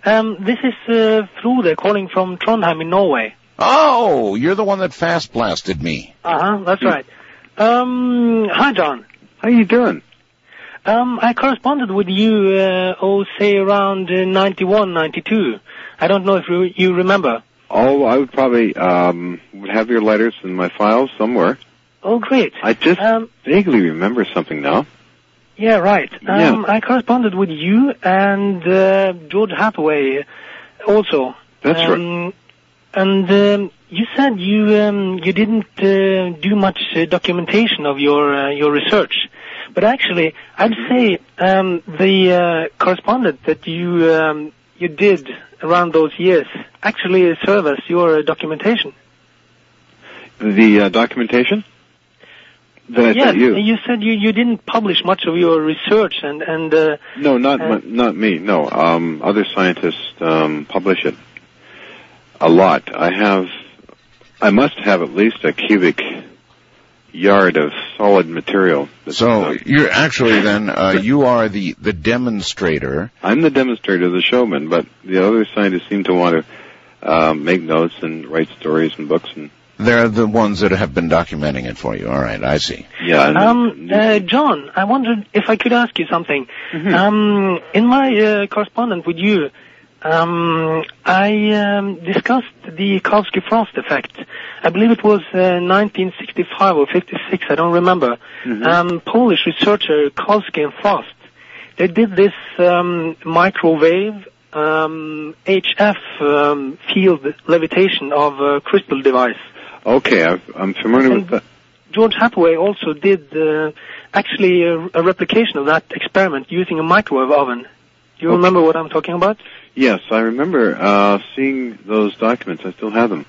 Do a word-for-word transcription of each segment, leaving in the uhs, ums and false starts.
Um, this is uh, Frode calling from Trondheim in Norway. Oh, you're the one that fast blasted me. Uh-huh, that's right. Um, hi, John. How you doing? Um, I corresponded with you, uh, oh, say around uh, ninety-one, ninety-two. I don't know if you, you remember. Oh, I would probably um, would have your letters in my files somewhere. Oh, great. I just um, vaguely remember something now. Yeah, right. Um, yeah. I corresponded with you and uh, George Hathaway also. That's um, right. And um, you said you um, you didn't uh, do much uh, documentation of your uh, your research, but actually, I'd say um, the uh, correspondence that you um, you did around those years actually serve as your uh, documentation. The uh, documentation that I yes, sent you. you said you, you didn't publish much of your research, and and uh, no, not uh, my, not me. No, um, other scientists um, publish it a lot. I have, I must have at least a cubic yard of solid material. So uh, you're actually then uh, you are the the demonstrator. I'm the demonstrator, the showman, but the other scientists seem to want to uh, make notes and write stories and books and. They're the ones that have been documenting it for you. All right, I see. Yeah. Um, uh, John, I wondered if I could ask you something. Mm-hmm. Um, in my uh, correspondence with you, um, I um, discussed the Kalski-Frost effect. I believe it was uh, nineteen sixty-five or fifty-six, I don't remember. Mm-hmm. Um, Polish researcher Kalski and Frost, they did this um, microwave um, H F um, field levitation of a crystal device. Okay, I've, I'm familiar and with that. George Hathaway also did uh, actually a, a replication of that experiment using a microwave oven. Do you okay. remember what I'm talking about? Yes, I remember uh, seeing those documents. I still have them.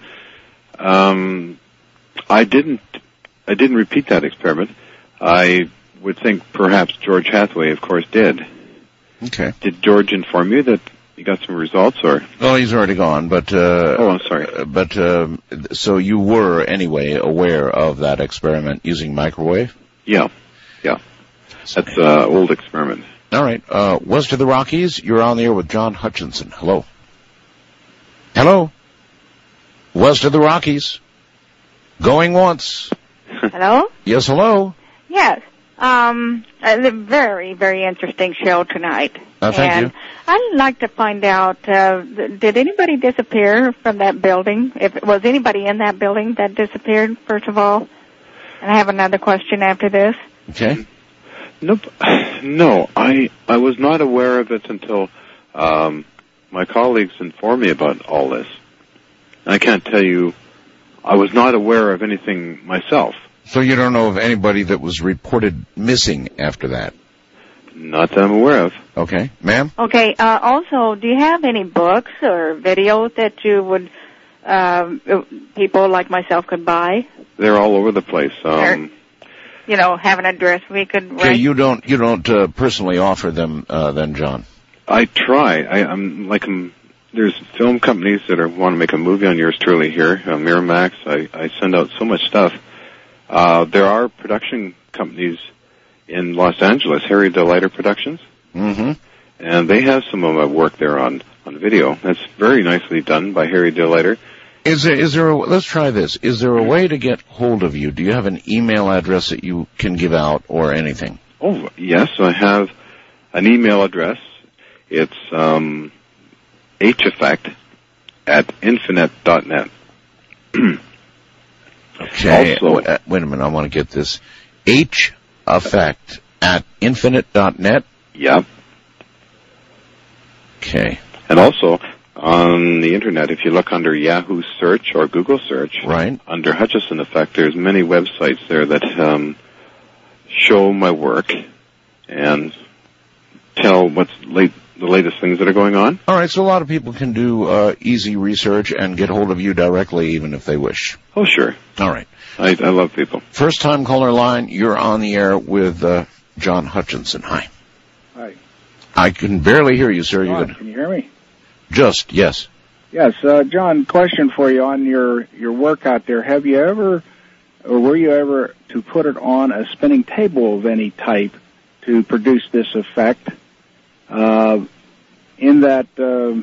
Um, I didn't. I didn't repeat that experiment. I would think perhaps George Hathaway, of course, did. Okay. Did George inform you that you got some results, or? Well, he's already gone, but, uh... Oh, I'm sorry. But, um, so you were, anyway, aware of that experiment using microwave? Yeah. Yeah. That's an uh, old experiment. All right. Uh, West of the Rockies, you're on the air with John Hutchinson. Hello. Hello. West of the Rockies. Going once. Hello? Yes, hello. Yes. Um, a very, very interesting show tonight. Uh, thank and you. I'd like to find out, uh, did anybody disappear from that building? If was anybody in that building that disappeared, first of all? And I have another question after this. Okay. Nope. No, I I was not aware of it until um, my colleagues informed me about all this. I can't tell you, I was not aware of anything myself. So you don't know of anybody that was reported missing after that? Not that I'm aware of. Okay. Ma'am? Okay. Uh, also, do you have any books or videos that you would, uh, people like myself could buy? They're all over the place. Um, or, you know, have an address we could write? Okay, you don't, you don't uh, personally offer them uh, then, John? I try. I, I'm like, I'm, there's film companies that are, want to make a movie on yours truly here, uh, Miramax. I, I send out so much stuff. Uh, there are production companies in Los Angeles, Harry DeLeiter Productions. Mm-hmm. And they have some of my work there on, on video. That's very nicely done by Harry DeLeiter. Is there, is there a, let's try this. Is there a way to get hold of you? Do you have an email address that you can give out or anything? Oh, yes, I have an email address. It's, um, heffect at infinite dot net. Okay. Also, uh, wait a minute, I want to get this. heffect at infinite dot net? Yep. Okay. And also, on the internet, if you look under Yahoo search or Google search, right, under Hutchison Effect, there's many websites there that um, show my work and tell what's late, the latest things that are going on. All right, so a lot of people can do uh, easy research and get hold of you directly, even if they wish. Oh, sure. All right. I, I love people. First time caller line, you're on the air with uh, John Hutchinson. Hi. Hi. I can barely hear you, sir. John, You're gonna... Can you hear me? Just, yes. Yes, uh, John, question for you on your, your work out there. Have you ever, or were you ever to put it on a spinning table of any type to produce this effect? Uh, in that uh,